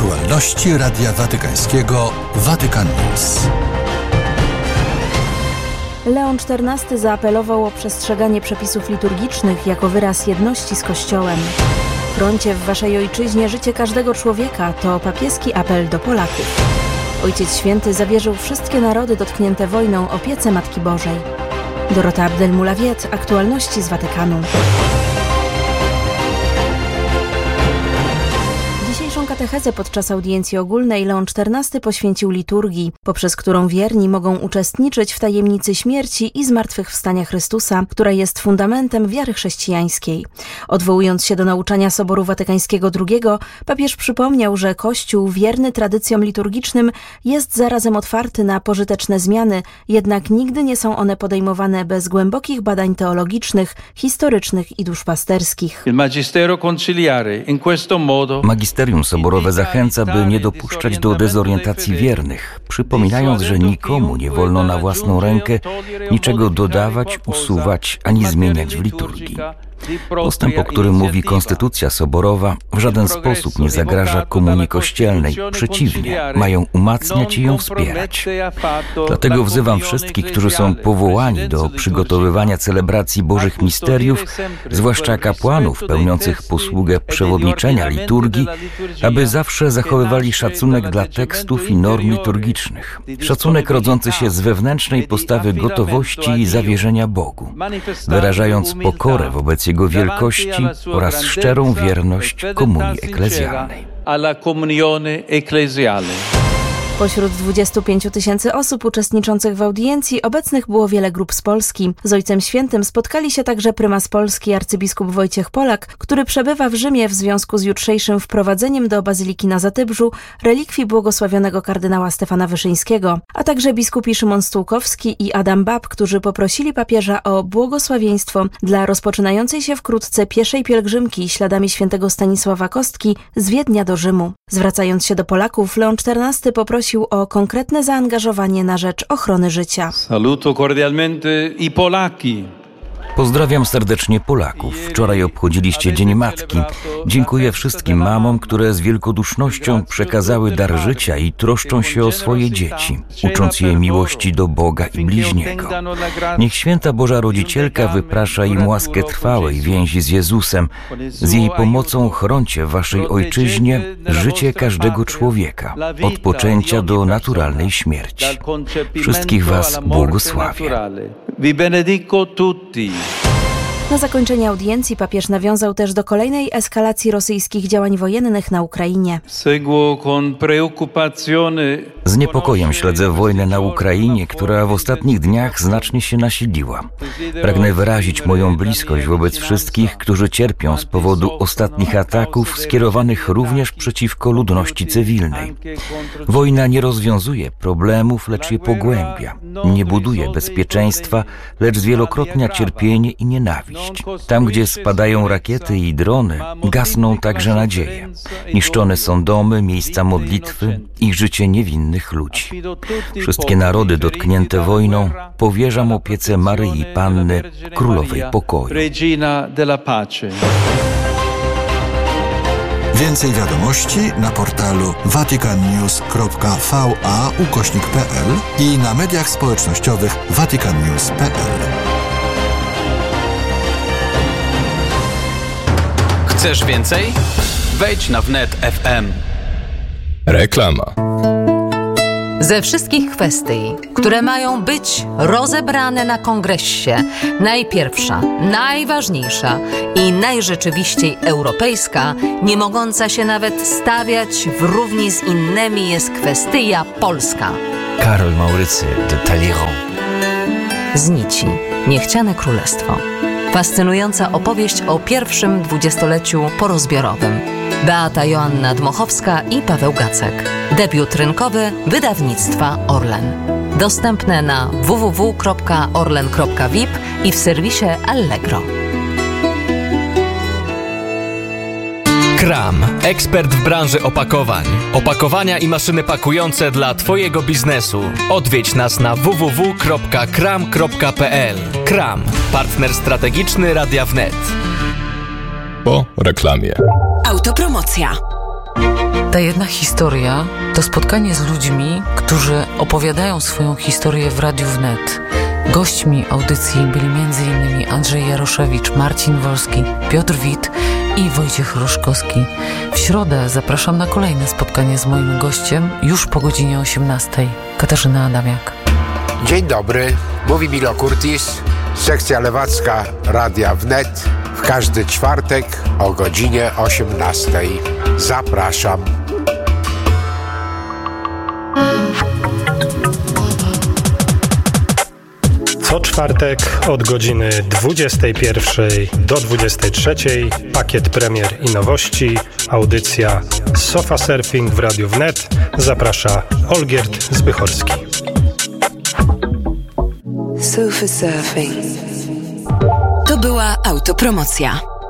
Aktualności Radia Watykańskiego Vatican News. Leon XIV zaapelował o przestrzeganie przepisów liturgicznych jako wyraz jedności z Kościołem. Chrońcie w waszej ojczyźnie życie każdego człowieka to papieski apel do Polaków. Ojciec Święty zawierzył wszystkie narody dotknięte wojną opiece Matki Bożej. Dorota Abdelmoulawiet, aktualności z Watykanu. Dzisiejszą katechezę podczas audiencji ogólnej Leon XIV poświęcił liturgii, poprzez którą wierni mogą uczestniczyć w tajemnicy śmierci i zmartwychwstania Chrystusa, która jest fundamentem wiary chrześcijańskiej. Odwołując się do nauczania Soboru Watykańskiego II, papież przypomniał, że Kościół wierny tradycjom liturgicznym jest zarazem otwarty na pożyteczne zmiany, jednak nigdy nie są one podejmowane bez głębokich badań teologicznych, historycznych i duszpasterskich. Magisterium soborowe zachęca, by nie dopuszczać do dezorientacji wiernych, przypominając, że nikomu nie wolno na własną rękę niczego dodawać, usuwać ani zmieniać w liturgii. Postęp, o którym mówi Konstytucja Soborowa, w żaden sposób nie zagraża komunii kościelnej. Przeciwnie, mają umacniać i ją wspierać. Dlatego wzywam wszystkich, którzy są powołani do przygotowywania celebracji Bożych Misteriów, zwłaszcza kapłanów pełniących posługę przewodniczenia liturgii, aby zawsze zachowywali szacunek dla tekstów i norm liturgicznych. Szacunek rodzący się z wewnętrznej postawy gotowości i zawierzenia Bogu, wyrażając pokorę wobec Jego wielkości oraz szczerą wierność komunii eklezjalnej. Pośród 25 000 osób uczestniczących w audiencji obecnych było wiele grup z Polski. Z Ojcem Świętym spotkali się także prymas Polski arcybiskup Wojciech Polak, który przebywa w Rzymie w związku z jutrzejszym wprowadzeniem do Bazyliki na Zatybrzu relikwii błogosławionego kardynała Stefana Wyszyńskiego, a także biskupi Szymon Stułkowski i Adam Bab, którzy poprosili papieża o błogosławieństwo dla rozpoczynającej się wkrótce pieszej pielgrzymki śladami świętego Stanisława Kostki z Wiednia do Rzymu. Zwracając się do Polaków, Leon XIV poprosił o konkretne zaangażowanie na rzecz ochrony życia. Saluto cordialmente i Polaki. Pozdrawiam serdecznie Polaków. Wczoraj obchodziliście Dzień Matki. Dziękuję wszystkim mamom, które z wielkodusznością przekazały dar życia i troszczą się o swoje dzieci, ucząc je miłości do Boga i bliźniego. Niech Święta Boża Rodzicielka wyprasza im łaskę trwałej więzi z Jezusem. Z jej pomocą chrońcie w waszej ojczyźnie życie każdego człowieka, od poczęcia do naturalnej śmierci. Wszystkich was błogosławię. Vi benedico tutti. Na zakończenie audiencji papież nawiązał też do kolejnej eskalacji rosyjskich działań wojennych na Ukrainie. Z niepokojem śledzę wojnę na Ukrainie, która w ostatnich dniach znacznie się nasiliła. Pragnę wyrazić moją bliskość wobec wszystkich, którzy cierpią z powodu ostatnich ataków skierowanych również przeciwko ludności cywilnej. Wojna nie rozwiązuje problemów, lecz je pogłębia. Nie buduje bezpieczeństwa, lecz zwielokrotnia cierpienie i nienawiść. Tam, gdzie spadają rakiety i drony, gasną także nadzieje. Niszczone są domy, miejsca modlitwy i życie niewinnych ludzi. Wszystkie narody dotknięte wojną powierzam opiece Maryi Panny, Królowej Pokoju. Więcej wiadomości na portalu vaticannews.va/pl i na mediach społecznościowych vaticannews.pl. Chcesz więcej? Wejdź na wnet FM. Reklama. Ze wszystkich kwestii, które mają być rozebrane na kongresie, najpierwsza, najważniejsza i najrzeczywiściej europejska, nie mogąca się nawet stawiać w równi z innymi jest kwestia polska. Karol Maurycy de Talleyrand. Z nici. Niechciane królestwo. Fascynująca opowieść o pierwszym dwudziestoleciu porozbiorowym. Beata Joanna Dmochowska i Paweł Gacek. Debiut rynkowy wydawnictwa Orlen. Dostępne na www.orlen.vip i w serwisie Allegro. Kram, ekspert w branży opakowań. Opakowania i maszyny pakujące dla Twojego biznesu. Odwiedź nas na www.kram.pl. Kram, partner strategiczny Radia Wnet. Po reklamie. Autopromocja. Ta jedna historia to spotkanie z ludźmi, którzy opowiadają swoją historię w Radiu Wnet. Gośćmi audycji byli m.in. Andrzej Jaroszewicz, Marcin Wolski, Piotr Wit i Wojciech Roszkowski. W środę zapraszam na kolejne spotkanie z moim gościem już po godzinie 18:00. Katarzyna Adamiak. Dzień dobry, mówi Milo Kurtis, sekcja lewacka Radia Wnet. W każdy czwartek o godzinie 18:00. Zapraszam. Co czwartek od godziny 21 do 23 pakiet premier i nowości, audycja Sofa Surfing w Radiu Wnet. Zaprasza Olgierd Zbychorski. Sofa Surfing. To była autopromocja.